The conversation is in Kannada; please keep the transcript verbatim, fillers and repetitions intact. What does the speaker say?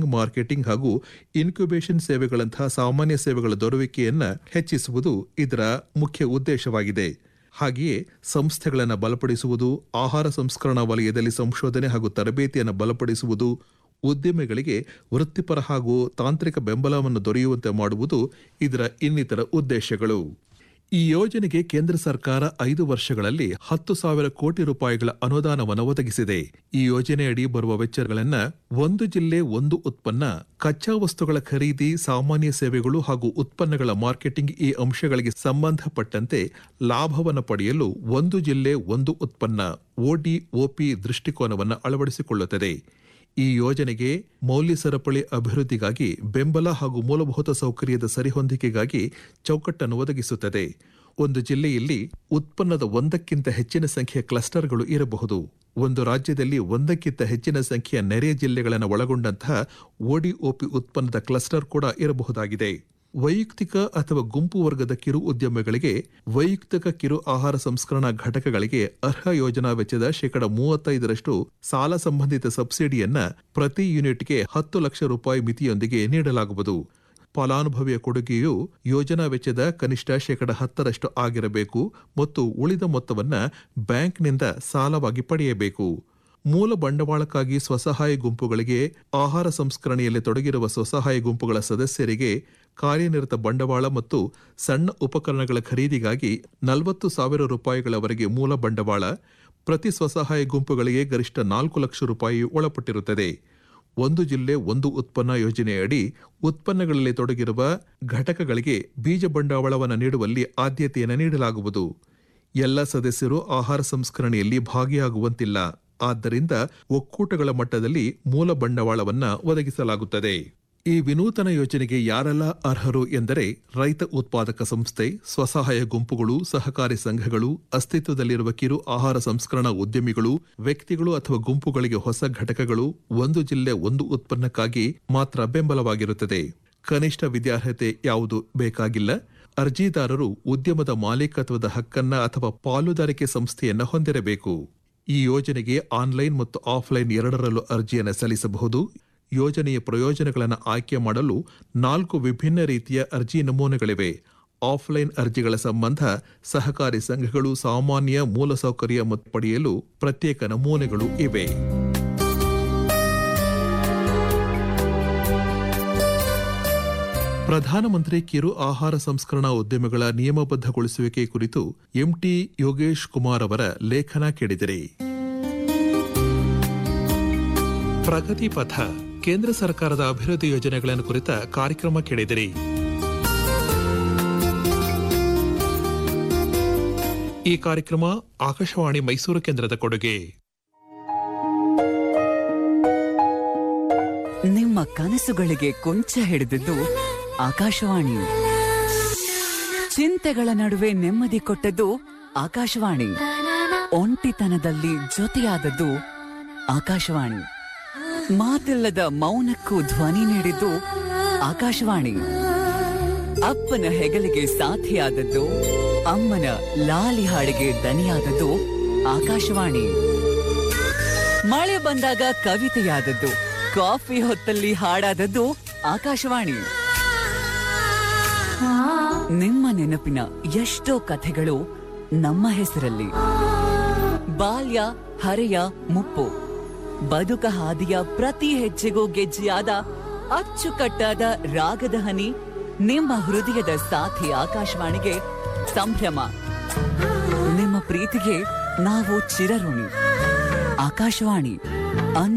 ಮಾರ್ಕೆಟಿಂಗ್ ಹಾಗೂ ಇನ್ಕ್ಯುಬೇಷನ್ ಸೇವೆಗಳಂತಹ ಸಾಮಾನ್ಯ ಸೇವೆಗಳ ದೊರಕುವಿಕೆಯನ್ನು ಹೆಚ್ಚಿಸುವುದು ಇದರ ಮುಖ್ಯ ಉದ್ದೇಶವಾಗಿದೆ. ಹಾಗೆಯೇ ಸಂಸ್ಥೆಗಳನ್ನು ಬಲಪಡಿಸುವುದು, ಆಹಾರ ಸಂಸ್ಕರಣಾ ವಲಯದಲ್ಲಿ ಸಂಶೋಧನೆ ಹಾಗೂ ತರಬೇತಿಯನ್ನು ಬಲಪಡಿಸುವುದು, ಉದ್ಯಮಿಗಳಿಗೆ ವೃತ್ತಿಪರ ಹಾಗೂ ತಾಂತ್ರಿಕ ಬೆಂಬಲವನ್ನು ದೊರೆಯುವಂತೆ ಮಾಡುವುದು ಇದರ ಇನ್ನಿತರ ಉದ್ದೇಶಗಳು. ಈ ಯೋಜನೆಗೆ ಕೇಂದ್ರ ಸರ್ಕಾರ ಐದು ವರ್ಷಗಳಲ್ಲಿ ಹತ್ತು ಸಾವಿರ ಕೋಟಿ ರೂಪಾಯಿಗಳ ಅನುದಾನವನ್ನು ಒದಗಿಸಿದೆ. ಈ ಯೋಜನೆಯಡಿ ಬರುವ ವೆಚ್ಚಗಳನ್ನು ಒಂದು ಜಿಲ್ಲೆ ಒಂದು ಉತ್ಪನ್ನ, ಕಚ್ಚಾ ವಸ್ತುಗಳ ಖರೀದಿ, ಸಾಮಾನ್ಯ ಸೇವೆಗಳು ಹಾಗೂ ಉತ್ಪನ್ನಗಳ ಮಾರ್ಕೆಟಿಂಗ್ ಈ ಅಂಶಗಳಿಗೆ ಸಂಬಂಧಪಟ್ಟಂತೆ ಲಾಭವನ್ನು ಪಡೆಯಲು ಒಂದು ಜಿಲ್ಲೆ ಒಂದು ಉತ್ಪನ್ನ ಒಡಿಒಪಿ ದೃಷ್ಟಿಕೋನವನ್ನು ಅಳವಡಿಸಿಕೊಳ್ಳುತ್ತದೆ. ಈ ಯೋಜನೆಗೆ ಮೌಲ್ಯ ಸರಪಳಿ ಅಭಿವೃದ್ಧಿಗಾಗಿ ಬೆಂಬಲ ಹಾಗೂ ಮೂಲಭೂತ ಸೌಕರ್ಯದ ಸರಿಹೊಂದಿಕೆಗಾಗಿ ಚೌಕಟ್ಟನ್ನು ಒದಗಿಸುತ್ತದೆ. ಒಂದು ಜಿಲ್ಲೆಯಲ್ಲಿ ಉತ್ಪನ್ನದ ಒಂದಕ್ಕಿಂತ ಹೆಚ್ಚಿನ ಸಂಖ್ಯೆಯ ಕ್ಲಸ್ಟರ್ಗಳು ಇರಬಹುದು. ಒಂದು ರಾಜ್ಯದಲ್ಲಿ ಒಂದಕ್ಕಿಂತ ಹೆಚ್ಚಿನ ಸಂಖ್ಯೆಯ ನೆರೆಯ ಜಿಲ್ಲೆಗಳನ್ನು ಒಳಗೊಂಡಂತಹ ಒಡಿಒಪಿ ಉತ್ಪನ್ನದ ಕ್ಲಸ್ಟರ್ ಕೂಡ ಇರಬಹುದಾಗಿದೆ. ವೈಯಕ್ತಿಕ ಅಥವಾ ಗುಂಪು ವರ್ಗದ ಕಿರು ಉದ್ಯಮಗಳಿಗೆ ವೈಯಕ್ತಿಕ ಕಿರು ಆಹಾರ ಸಂಸ್ಕರಣಾ ಘಟಕಗಳಿಗೆ ಅರ್ಹ ಯೋಜನಾ ವೆಚ್ಚದ ಶೇಕಡ ಮೂವತ್ತೈದರಷ್ಟು ಸಾಲ ಸಂಬಂಧಿತ ಸಬ್ಸಿಡಿಯನ್ನ ಪ್ರತಿ ಯೂನಿಟ್ಗೆ ಹತ್ತು ಲಕ್ಷ ರೂಪಾಯಿ ಮಿತಿಯೊಂದಿಗೆ ನೀಡಲಾಗುವುದು. ಫಲಾನುಭವಿಯ ಕೊಡುಗೆಯು ಯೋಜನಾ ವೆಚ್ಚದ ಕನಿಷ್ಠ ಶೇಕಡ ಹತ್ತರಷ್ಟು ಆಗಿರಬೇಕು ಮತ್ತು ಉಳಿದ ಮೊತ್ತವನ್ನ ಬ್ಯಾಂಕ್ನಿಂದ ಸಾಲವಾಗಿ ಪಡೆಯಬೇಕು. ಮೂಲ ಬಂಡವಾಳಕ್ಕಾಗಿ ಸ್ವಸಹಾಯ ಗುಂಪುಗಳಿಗೆ, ಆಹಾರ ಸಂಸ್ಕರಣೆಯಲ್ಲಿ ತೊಡಗಿರುವ ಸ್ವಸಹಾಯ ಗುಂಪುಗಳ ಸದಸ್ಯರಿಗೆ ಕಾರ್ಯನಿರತ ಬಂಡವಾಳ ಮತ್ತು ಸಣ್ಣ ಉಪಕರಣಗಳ ಖರೀದಿಗಾಗಿ ನಲವತ್ತು ಸಾವಿರ ರೂಪಾಯಿಗಳವರೆಗೆ ಮೂಲ ಬಂಡವಾಳ, ಪ್ರತಿ ಸ್ವಸಹಾಯ ಗುಂಪುಗಳಿಗೆ ಗರಿಷ್ಠ ನಾಲ್ಕು ಲಕ್ಷ ರೂಪಾಯಿ ಒಳಪಟ್ಟಿರುತ್ತದೆ. ಒಂದು ಜಿಲ್ಲೆ ಒಂದು ಉತ್ಪನ್ನ ಯೋಜನೆಯಡಿ ಉತ್ಪನ್ನಗಳಲ್ಲಿ ತೊಡಗಿರುವ ಘಟಕಗಳಿಗೆ ಬೀಜ ಬಂಡವಾಳವನ್ನು ನೀಡುವಲ್ಲಿ ಆದ್ಯತೆಯನ್ನು ನೀಡಲಾಗುವುದು. ಎಲ್ಲ ಸದಸ್ಯರು ಆಹಾರ ಸಂಸ್ಕರಣೆಯಲ್ಲಿ ಭಾಗಿಯಾಗುವಂತಿಲ್ಲ. ಆದ್ದರಿಂದ ಒಕ್ಕೂಟಗಳ ಮಟ್ಟದಲ್ಲಿ ಮೂಲ ಬಂಡವಾಳವನ್ನ ಒದಗಿಸಲಾಗುತ್ತದೆ. ಈ ವಿನೂತನ ಯೋಜನೆಗೆ ಯಾರೆಲ್ಲ ಅರ್ಹರು ಎಂದರೆ ರೈತ ಉತ್ಪಾದಕ ಸಂಸ್ಥೆ, ಸ್ವಸಹಾಯ ಗುಂಪುಗಳು, ಸಹಕಾರಿ ಸಂಘಗಳು, ಅಸ್ತಿತ್ವದಲ್ಲಿರುವ ಕಿರು ಆಹಾರ ಸಂಸ್ಕರಣಾ ಉದ್ಯಮಿಗಳು, ವ್ಯಕ್ತಿಗಳು ಅಥವಾ ಗುಂಪುಗಳಿಗೆ ಹೊಸ ಘಟಕಗಳು. ಒಂದು ಜಿಲ್ಲೆ ಒಂದು ಉತ್ಪನ್ನಕ್ಕಾಗಿ ಮಾತ್ರ ಬೆಂಬಲವಾಗಿರುತ್ತದೆ. ಕನಿಷ್ಠ ವಿದ್ಯಾರ್ಹತೆ ಯಾವುದು ಬೇಕಾಗಿಲ್ಲ. ಅರ್ಜಿದಾರರು ಉದ್ಯಮದ ಮಾಲೀಕತ್ವದ ಹಕ್ಕನ್ನ ಅಥವಾ ಪಾಲುದಾರಿಕೆ ಸಂಸ್ಥೆಯನ್ನ ಹೊಂದಿರಬೇಕು. ಈ ಯೋಜನೆಗೆ ಆನ್ಲೈನ್ ಮತ್ತು ಆಫ್ಲೈನ್ ಎರಡರಲ್ಲೂ ಅರ್ಜಿಯನ್ನು ಸಲ್ಲಿಸಬಹುದು. ಯೋಜನೆಯ ಪ್ರಯೋಜನಗಳನ್ನು ಆಯ್ಕೆ ಮಾಡಲು ನಾಲ್ಕು ವಿಭಿನ್ನ ರೀತಿಯ ಅರ್ಜಿ ನಮೂನೆಗಳಿವೆ. ಆಫ್ಲೈನ್ ಅರ್ಜಿಗಳ ಸಂಬಂಧ ಸಹಕಾರಿ ಸಂಘಗಳು ಸಾಮಾನ್ಯ ಮೂಲಸೌಕರ್ಯ ಮತ್ತು ಪಡೆಯಲು ಪ್ರತ್ಯೇಕ ನಮೂನೆಗಳು ಇವೆ. ಪ್ರಧಾನಮಂತ್ರಿ ಕಿರು ಆಹಾರ ಸಂಸ್ಕರಣಾ ಉದ್ಯಮಗಳ ನಿಯಮಬದ್ಧಗೊಳಿಸುವಿಕೆ ಕುರಿತು ಎಂಟಿ ಯೋಗೇಶ್ ಕುಮಾರ್ ಅವರ ಲೇಖನ ಕೇಳಿದಿರಿ. ಪ್ರಗತಿ ಪಥ ಕೇಂದ್ರ ಸರ್ಕಾರದ ಅಭಿವೃದ್ಧಿ ಯೋಜನೆಗಳನ್ನು ಕುರಿತ ಕಾರ್ಯಕ್ರಮ ಕೇಳಿದಿರಿ. ಈ ಕಾರ್ಯಕ್ರಮ ಆಕಾಶವಾಣಿ ಮೈಸೂರು ಕೇಂದ್ರದ ಕೊಡುಗೆ. ನಿಮ್ಮ ಕನಸುಗಳಿಗೆ ಕೊಂಚ ಹಿಡಿದಿದ್ದು ಆಕಾಶವಾಣಿ. ಚಿಂತೆಗಳ ನಡುವೆ ನೆಮ್ಮದಿ ಕೊಟ್ಟದ್ದು ಆಕಾಶವಾಣಿ. ಒಂಟಿತನದಲ್ಲಿ ಜೊತೆಯಾದದ್ದು ಆಕಾಶವಾಣಿ. ಮಾತಿಲ್ಲದ ಮೌನಕ್ಕೂ ಧ್ವನಿ ನೀಡಿದ್ದು ಆಕಾಶವಾಣಿ. ಅಪ್ಪನ ಹೆಗಲಿಗೆ ಸಾಥಿಯಾದದ್ದು, ಅಮ್ಮನ ಲಾಲಿ ಹಾಡಿಗೆ ದನಿಯಾದದ್ದು ಆಕಾಶವಾಣಿ. ಮಳೆ ಬಂದಾಗ ಕವಿತೆಯಾದದ್ದು, ಕಾಫಿ ಹೊತ್ತಲ್ಲಿ ಹಾಡಾದದ್ದು ಆಕಾಶವಾಣಿ. ನಿಮ್ಮ ನೆನಪಿನ ಎಷ್ಟೋ ಕಥೆಗಳು ನಮ್ಮ ಹೆಸರಲ್ಲಿ. ಬಾಲ್ಯ, ಹರೆಯ, ಮುಪ್ಪು, ಬದುಕ ಹಾದಿಯ ಪ್ರತಿ ಹೆಜ್ಜೆಗೂ ಗೆಜ್ಜೆಯಾದ ಅಚ್ಚುಕಟ್ಟಾದ ರಾಗದ ಹನಿ ನಿಮ್ಮ ಹೃದಯದ ಸಾಥಿ ಆಕಾಶವಾಣಿಗೆ ಸಂಭ್ರಮ. ನಿಮ್ಮ ಪ್ರೀತಿಗೆ ನಾವು ಚಿರಋಣಿ. ಆಕಾಶವಾಣಿ